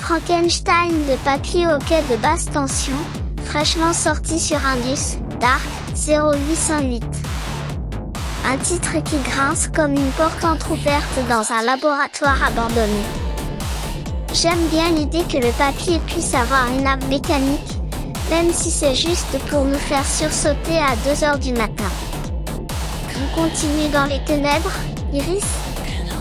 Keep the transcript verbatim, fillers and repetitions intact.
Frankenstein de Papy au quai de basse tension, fraîchement sorti sur Indus, Dark, zéro huit cent huit. Un titre qui grince comme une porte entrouverte dans un laboratoire abandonné. J'aime bien l'idée que le papier puisse avoir une âme mécanique, même si c'est juste pour nous faire sursauter à deux heures du matin. On continue dans les ténèbres, Iris ?